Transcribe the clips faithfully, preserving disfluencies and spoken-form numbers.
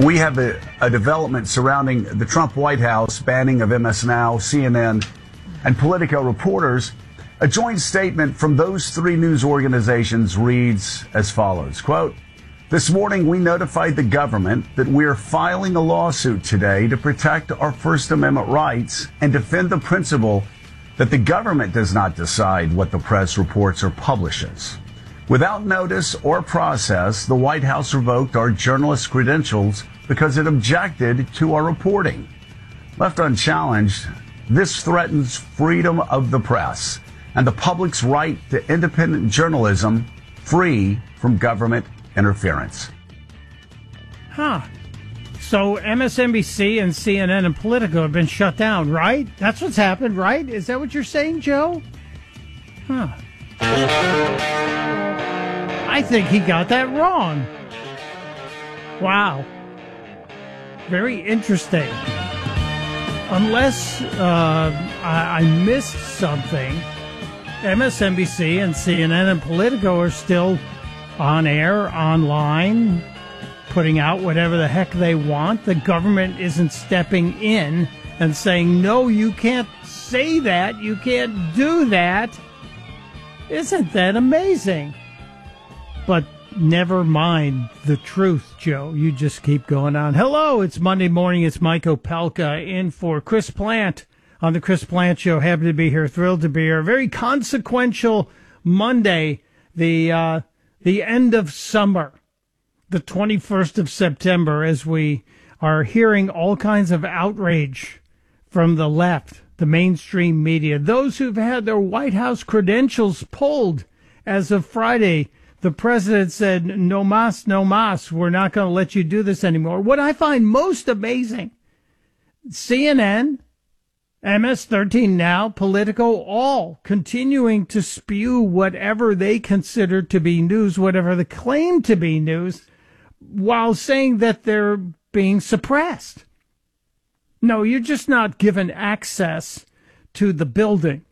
We have a, a development surrounding the Trump White House banning of M S Now, C N N, and Politico reporters. A joint statement from those three news organizations reads as follows, quote, "This morning we notified the government that we're filing a lawsuit today to protect our First Amendment rights and defend the principle that the government does not decide what the press reports or publishes. Without notice or process, the White House revoked our journalist credentials because it objected to our reporting. Left unchallenged, this threatens freedom of the press and the public's right to independent journalism free from government interference." Huh. So M S N B C and C N N and Politico have been shut down, right? That's what's happened, right? Is that what you're saying, Joe? Huh. I think he got that wrong. Wow. Very interesting. Unless uh, I, I missed something, M S N B C and C N N and Politico are still on air, online, putting out whatever the heck they want. The government isn't stepping in and saying, no, you can't say that, you can't do that. Isn't that amazing? But never mind the truth, Joe. You just keep going on. Hello, it's Monday morning. It's Mike Opelka in for Chris Plant on the Chris Plant Show. Happy to be here. Thrilled to be here. A very consequential Monday, the uh, the end of summer, the twenty-first of September, as we are hearing all kinds of outrage from the left, the mainstream media, those who've had their White House credentials pulled as of Friday. The president said, no mas, no mas, we're not going to let you do this anymore. What I find most amazing, C N N, M S thirteen Now, Politico, all continuing to spew whatever they consider to be news, whatever they claim to be news, while saying that they're being suppressed. No, you're just not given access to the building.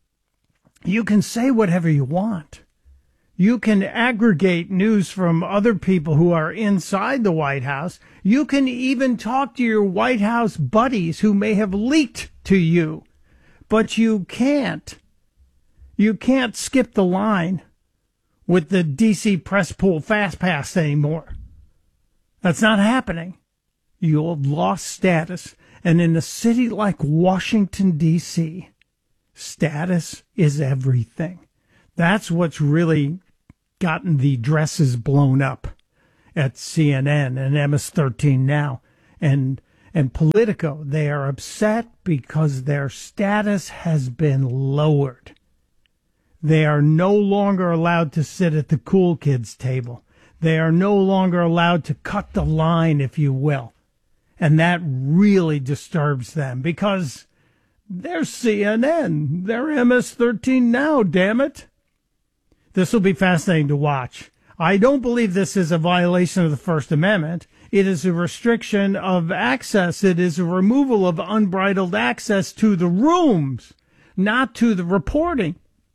You can say whatever you want. You can aggregate news from other people who are inside the White House. You can even talk to your White House buddies who may have leaked to you. But you can't. You can't skip the line with the D C Press Pool Fast Pass anymore. That's not happening. You have lost status. And in a city like Washington, D C, status is everything. That's what's really gotten the dresses blown up at C N N and M S thirteen Now and and Politico. They are upset because their status has been lowered. They are no longer allowed to sit at the cool kids table. They are no longer allowed to cut the line, if you will. And that really disturbs them because they're C N N. They're M S thirteen Now, damn it. This will be fascinating to watch. I don't believe this is a violation of the First Amendment. It is a restriction of access. It is a removal of unbridled access to the rooms, not to the reporting.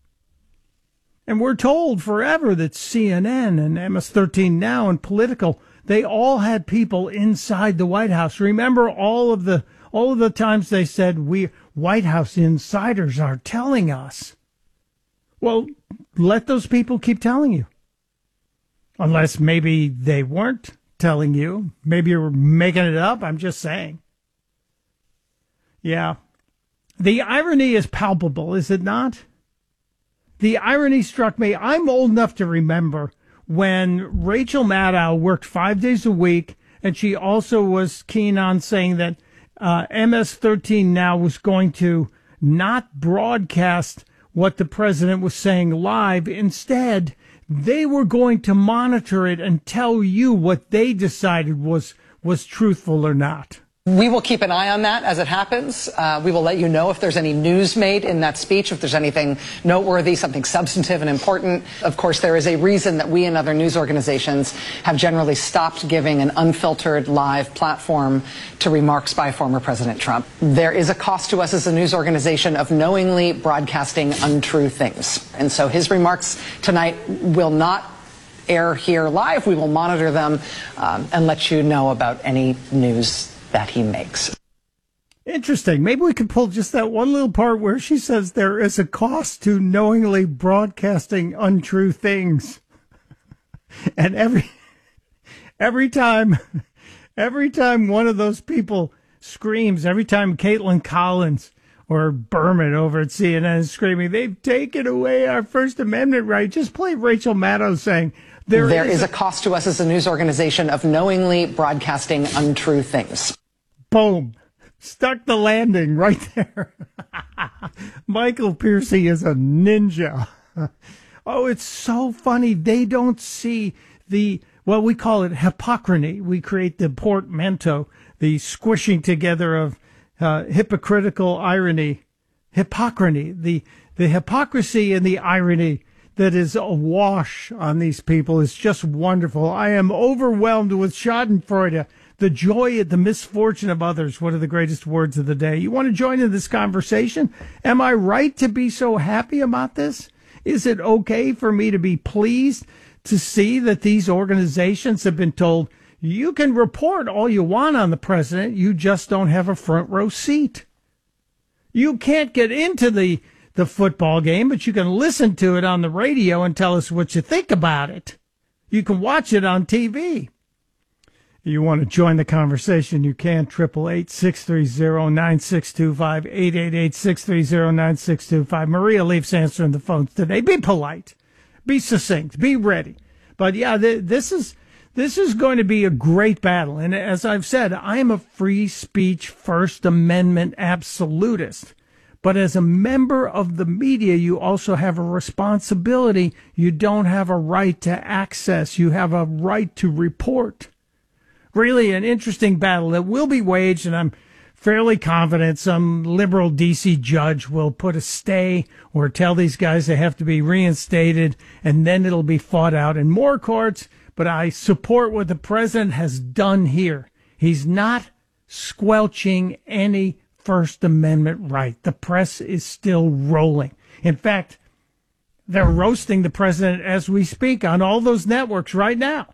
And we're told forever that C N N and M S thirteen Now and Politico, they all had people inside the White House. Remember all of the all of the times they said, we White House insiders are telling us. Well, let those people keep telling you. Unless maybe they weren't telling you. Maybe you're making it up. I'm just saying. Yeah. The irony is palpable, is it not? The irony struck me. I'm old enough to remember when Rachel Maddow worked five days a week, and she also was keen on saying that uh, M S thirteen Now was going to not broadcast what the president was saying live. Instead, they were going to monitor it and tell you what they decided was was truthful or not. We will keep an eye on that as it happens. Uh, we will let you know if there's any news made in that speech, if there's anything noteworthy, something substantive and important. Of course, there is a reason that we and other news organizations have generally stopped giving an unfiltered live platform to remarks by former President Trump. There is a cost to us as a news organization of knowingly broadcasting untrue things. And so his remarks tonight will not air here live. We will monitor them um, and let you know about any news that he makes. Interesting. Maybe we could pull just that one little part where she says there is a cost to knowingly broadcasting untrue things. And every every time every time one of those people screams, every time Caitlin Collins or Berman over at C N N is screaming, they've taken away our First Amendment right, just play Rachel Maddow saying, there, there is, is a cost to us as a news organization of knowingly broadcasting untrue things. Boom. Stuck the landing right there. Michael Piercy is a ninja. Oh, it's so funny. They don't see the, well, we call it hypocrisy. We create the portmanteau, the squishing together of uh, hypocritical irony, hypocrisy, the, the hypocrisy and the irony that is awash on these people is just wonderful. I am overwhelmed with schadenfreude. The joy at the misfortune of others, one of the greatest words of the day. You want to join in this conversation? Am I right to be so happy about this? Is it okay for me to be pleased to see that these organizations have been told, you can report all you want on the president, you just don't have a front row seat. You can't get into the, the football game, but you can listen to it on the radio and tell us what you think about it. You can watch it on T V. You want to join the conversation, you can. Triple eight six three zero nine six two five, eight eight eight six three zero nine six two five. Maria Leaf's answering the phones today. Be polite, be succinct, be ready. But yeah, th- this is this is going to be a great battle. And as I've said, I am a free speech, First Amendment absolutist. But as a member of the media, you also have a responsibility. You don't have a right to access. You have a right to report. Really an interesting battle that will be waged, and I'm fairly confident some liberal D C judge will put a stay or tell these guys they have to be reinstated, and then it'll be fought out in more courts. But I support what the president has done here. He's not squelching any First Amendment right. The press is still rolling. In fact, they're roasting the president as we speak on all those networks right now.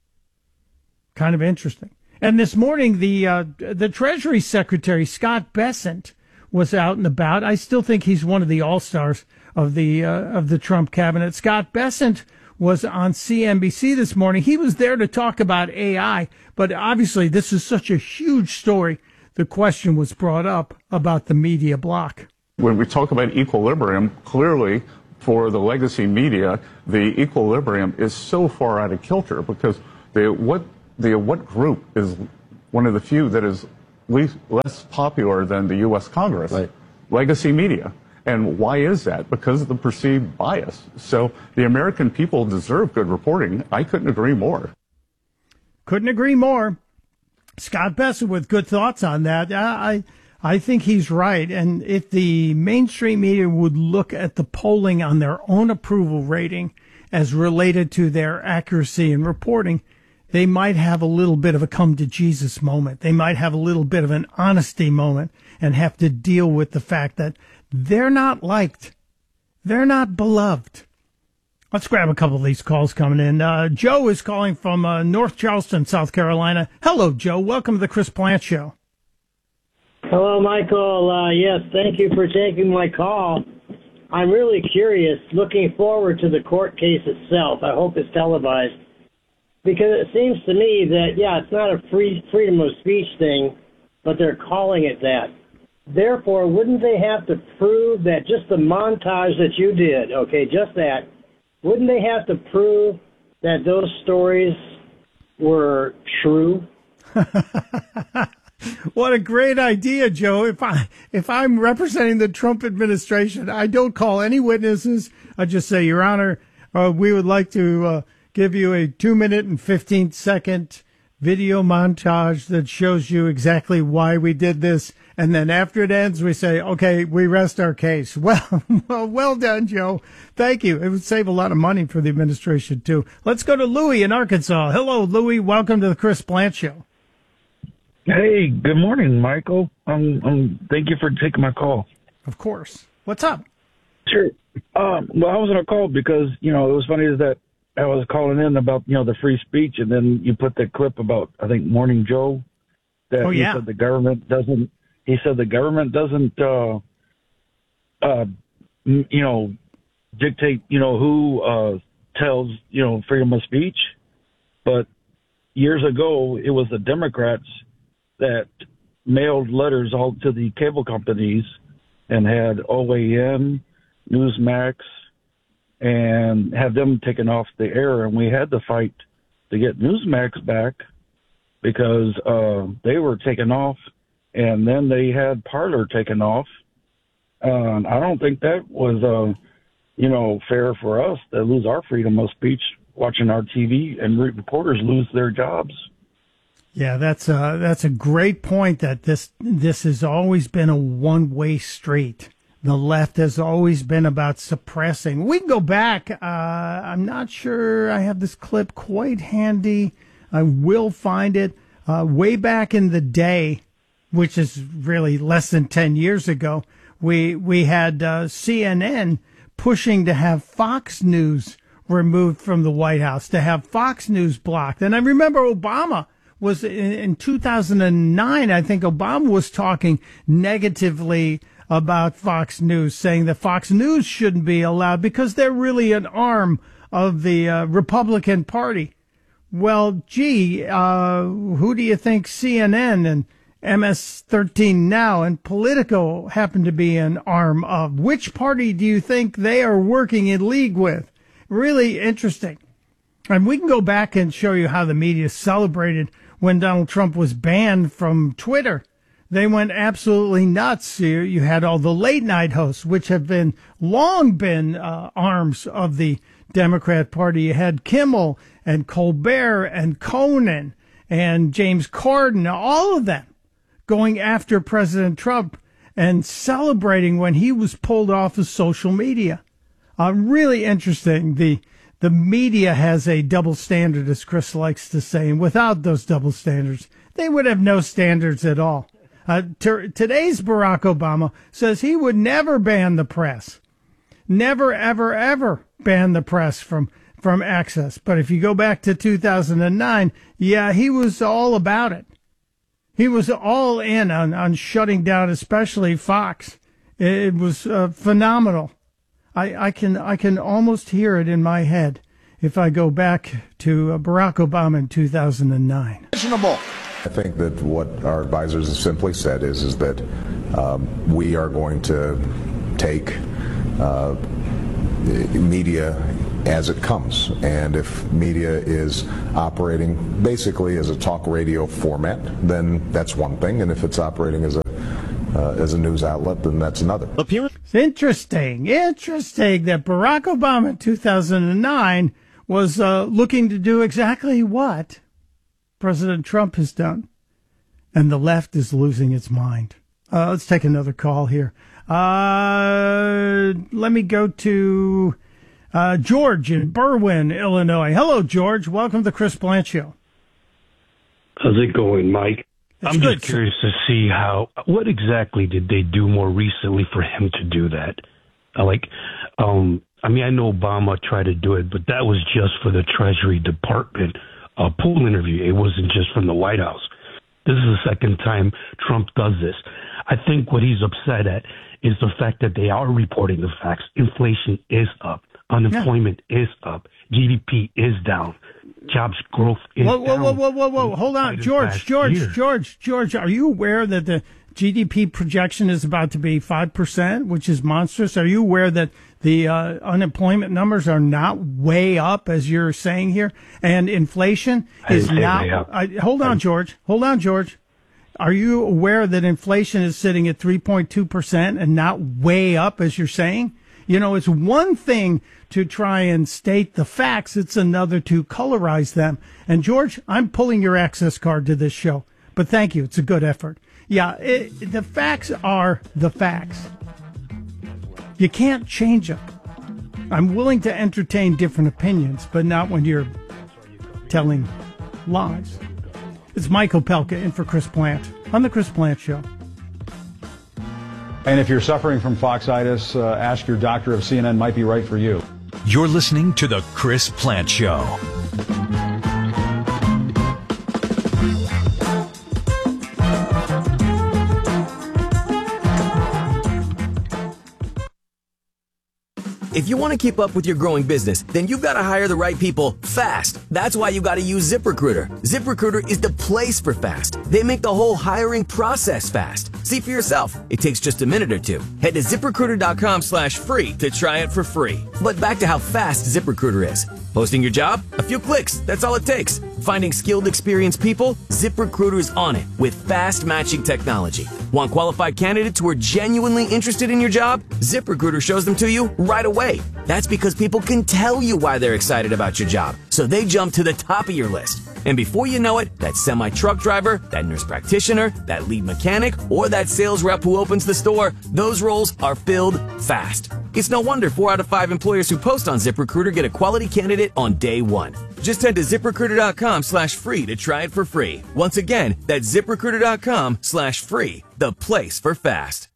Kind of interesting. And this morning, the uh, the Treasury Secretary, Scott Bessent, was out and about. I still think he's one of the all-stars of the uh, of the Trump cabinet. Scott Bessent was on C N B C this morning. He was there to talk about A I, but obviously this is such a huge story. The question was brought up about the media block. When we talk about equilibrium, clearly for the legacy media, the equilibrium is so far out of kilter because the what the what group is one of the few that is least, less popular than the U S Congress? Right. Legacy media. And why is that? Because of the perceived bias. So the American people deserve good reporting. I couldn't agree more. Couldn't agree more. Scott Bessent with good thoughts on that. I I think he's right. And if the mainstream media would look at the polling on their own approval rating as related to their accuracy in reporting, they might have a little bit of a come to Jesus moment. They might have a little bit of an honesty moment and have to deal with the fact that they're not liked. They're not beloved. Let's grab a couple of these calls coming in. Uh, Joe is calling from uh, North Charleston, South Carolina. Hello, Joe. Welcome to the Chris Plante Show. Hello, Michael. Uh, yes, thank you for taking my call. I'm really curious, looking forward to the court case itself. I hope it's televised. Because it seems to me that, yeah, it's not a free freedom of speech thing, but they're calling it that. Therefore, wouldn't they have to prove that just the montage that you did, okay, just that, wouldn't they have to prove that those stories were true? What a great idea, Joe. If I if I'm representing the Trump administration, I don't call any witnesses. I just say, Your Honor, uh, we would like to uh, give you a two minute and fifteen second video montage that shows you exactly why we did this. And then after it ends, we say, okay, we rest our case. Well, well, well done, Joe. Thank you. It would save a lot of money for the administration, too. Let's go to Louis in Arkansas. Hello, Louis. Welcome to the Chris Plante Show. Hey, good morning, Michael. Um, um, thank you for taking my call. Of course. What's up? Sure. Um, well, I was on a call because, you know, it was funny is that I was calling in about, you know, the free speech, and then you put that clip about, I think, Morning Joe, that Oh, he yeah. said the government doesn't, he said the government doesn't, uh, uh, m- you know, dictate, you know, who uh, tells, you know, freedom of speech. But years ago, it was the Democrats that mailed letters all to the cable companies and had O A N, Newsmax, and had them taken off the air. And we had to fight to get Newsmax back because uh, they were taken off, and then they had Parler taken off. Uh, and I don't think that was, uh, you know, fair for us to lose our freedom of speech watching our T V and reporters lose their jobs. Yeah, that's a, that's a great point, that this this has always been a one-way street. The left has always been about suppressing. We can go back. Uh, I'm not sure I have this clip quite handy. I will find it. Uh, way back in the day, which is really less than ten years ago, we, we had uh, C N N pushing to have Fox News removed from the White House, to have Fox News blocked. And I remember Obama was in, in two thousand nine, I think Obama was talking negatively about Fox News, saying that Fox News shouldn't be allowed because they're really an arm of the uh, Republican Party. Well, gee, uh, who do you think C N N and M S thirteen Now and Politico happen to be an arm of? Which party do you think they are working in league with? Really interesting. And we can go back and show you how the media celebrated when Donald Trump was banned from Twitter. They went absolutely nuts. You, you had all the late night hosts, which have been long been uh, arms of the Democrat Party. You had Kimmel and Colbert and Conan and James Corden, all of them going after President Trump and celebrating when he was pulled off of social media. Uh, really interesting. The the media has a double standard, as Chris likes to say, and without those double standards, they would have no standards at all. Uh, t- today's Barack Obama says he would never ban the press. Never, ever, ever ban the press from, from access. But if you go back to two thousand nine, yeah, he was all about it. He was all in on, on shutting down, especially Fox. It was uh, phenomenal. I, I can I can almost hear it in my head if I go back to uh, Barack Obama in two thousand nine. I think that what our advisors have simply said is, is that um, we are going to take uh, media as it comes. And if media is operating basically as a talk radio format, then that's one thing. And if it's operating as a uh, as a news outlet, then that's another. It's interesting, interesting that Barack Obama in two thousand nine was uh, looking to do exactly what President Trump has done. And the left is losing its mind. Uh, let's take another call here. Uh, let me go to uh, George in Berwyn, Illinois. Hello, George. Welcome to the Chris Plante Show. How's it going, Mike? It's I'm good, just curious to see how, what exactly did they do more recently for him to do that? Uh, like, um, I mean, I know Obama tried to do it, but that was just for the Treasury Department uh, pool interview. It wasn't just from the White House. This is the second time Trump does this. I think what he's upset at is the fact that they are reporting the facts. Inflation is up. Unemployment yeah. is up. G D P is down. Jobs growth is whoa, whoa, down. Whoa, whoa, whoa, whoa, whoa. Hold on. George, George, year. George, George, are you aware that the G D P projection is about to be five percent, which is monstrous? Are you aware that the uh, unemployment numbers are not way up, as you're saying here? And inflation is not... I, hold on, George. Hold on, George. Are you aware that inflation is sitting at three point two percent and not way up, as you're saying? You know, it's one thing to try and state the facts. It's another to colorize them. And, George, I'm pulling your access card to this show. But thank you. It's a good effort. Yeah, it, the facts are the facts. You can't change them. I'm willing to entertain different opinions, but not when you're telling lies. It's Michael Pelka in for Chris Plante on the Chris Plante Show. And if you're suffering from foxitis, uh, ask your doctor if C N N might be right for you. You're listening to The Chris Plante Show. If you want to keep up with your growing business, then you've got to hire the right people fast. That's why you got to use ZipRecruiter. ZipRecruiter is the place for fast. They make the whole hiring process fast. See for yourself. It takes just a minute or two. Head to ZipRecruiter.com slash free to try it for free. But back to how fast ZipRecruiter is. Posting your job? A few clicks. That's all it takes. Finding skilled, experienced people? ZipRecruiter is on it with fast matching technology. Want qualified candidates who are genuinely interested in your job? ZipRecruiter shows them to you right away. That's because people can tell you why they're excited about your job, so they jump to the top of your list. And before you know it, that semi-truck driver, that nurse practitioner, that lead mechanic, or that sales rep who opens the store, those roles are filled fast. It's no wonder four out of five employers who post on ZipRecruiter get a quality candidate on day one. Just head to ZipRecruiter.com slash free to try it for free. Once again, that's ZipRecruiter.com slash free, the place for fast.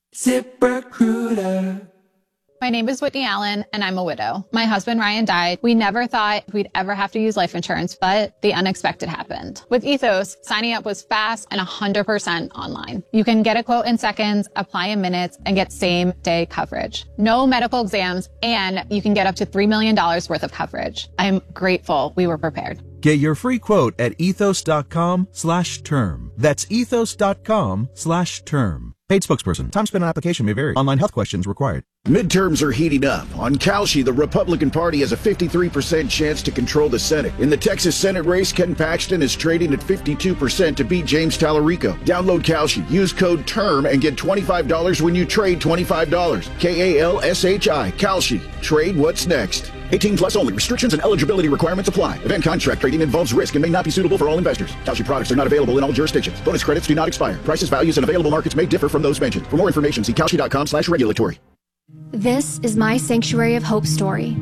ZipRecruiter. My name is Whitney Allen, and I'm a widow. My husband, Ryan, died. We never thought we'd ever have to use life insurance, but the unexpected happened. With Ethos, signing up was fast and one hundred percent online. You can get a quote in seconds, apply in minutes, and get same-day coverage. No medical exams, and you can get up to three million dollars worth of coverage. I'm grateful we were prepared. Get your free quote at ethos.com slash term. That's ethos.com slash term. Paid spokesperson. Time spent on application may vary. Online health questions required. Midterms are heating up. On Kalshi, the Republican Party has a fifty-three percent chance to control the Senate. In the Texas Senate race, Ken Paxton is trading at fifty-two percent to beat James Tallarico. Download Kalshi. Use code TERM and get twenty-five dollars when you trade twenty-five dollars. K A L S H I. Kalshi. Trade what's next. eighteen plus only. Restrictions and eligibility requirements apply. Event contract trading involves risk and may not be suitable for all investors. Kalshi products are not available in all jurisdictions. Bonus credits do not expire. Prices, values, and available markets may differ from those mentioned. For more information, see Kalshi.com slash regulatory. This is my Sanctuary of Hope story.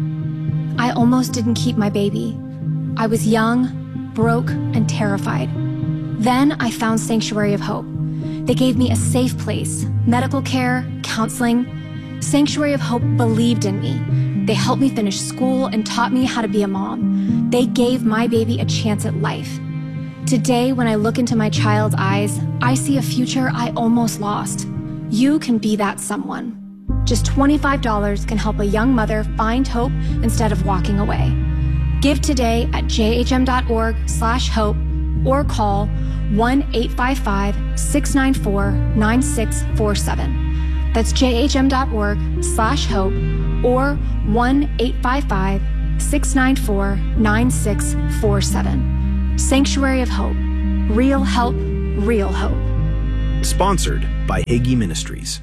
I almost didn't keep my baby. I was young, broke, and terrified. Then I found Sanctuary of Hope. They gave me a safe place, medical care, counseling. Sanctuary of Hope believed in me. They helped me finish school and taught me how to be a mom. They gave my baby a chance at life. Today, when I look into my child's eyes, I see a future I almost lost. You can be that someone. Just twenty-five dollars can help a young mother find hope instead of walking away. Give today at jhm.org slash hope or call one eight five five, six nine four, nine six four seven. That's jhm.org slash hope or one eight five five, six nine four, nine six four seven. Sanctuary of Hope. Real help, real hope. Sponsored by Hagee Ministries.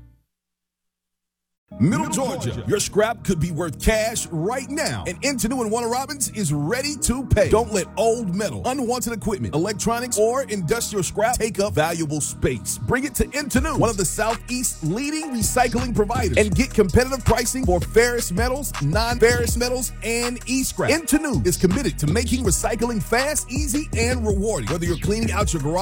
Middle Georgia, your scrap could be worth cash right now, and Intenu and Warner Robins is ready to pay. Don't let old metal, unwanted equipment, electronics, or industrial scrap take up valuable space. Bring it to Intenu, one of the Southeast's leading recycling providers, and get competitive pricing for ferrous metals, non-ferrous metals, and e-scrap. Intenu is committed to making recycling fast, easy, and rewarding. Whether you're cleaning out your garage